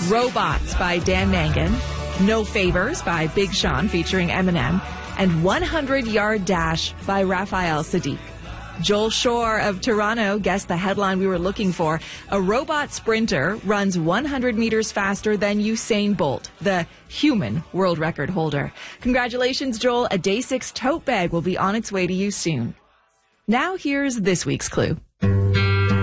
Robots by Dan Mangan, No Favors by Big Sean featuring Eminem, and 100-Yard Dash by Raphael Sadiq. Joel Shore of Toronto guessed the headline we were looking for. A robot sprinter runs 100 meters faster than Usain Bolt, the human world record holder. Congratulations, Joel. A Day 6 tote bag will be on its way to you soon. Now here's this week's clue.